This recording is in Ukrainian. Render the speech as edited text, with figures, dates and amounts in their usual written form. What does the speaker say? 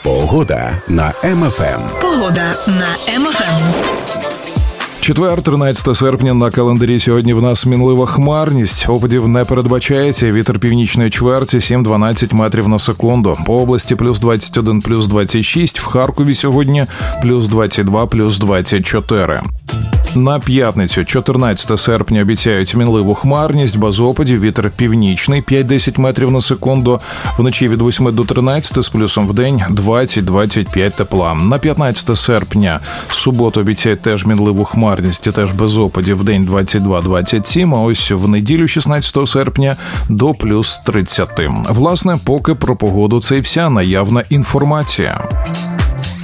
Погода на МФМ. Погода на МФМ. Четвер, 13 серпня на календарі. Сьогодні в нас мінлива хмарність. Опадів не передбачається. Вітер північної чверті 7-12 метрів на секунду. По області плюс 21, плюс 26. В Харкові сьогодні плюс 22, плюс 24. На п'ятницю, 14 серпня, обіцяють мінливу хмарність, без опадів, вітер північний 5-10 метрів на секунду, вночі від 8 до 13, з плюсом в день 20-25 тепла. На 15 серпня, суботу, обіцяють теж мінливу хмарність і теж без опадів, в день 22-27, а ось в неділю, 16 серпня, до плюс 30. Власне, поки про погоду це і вся наявна інформація.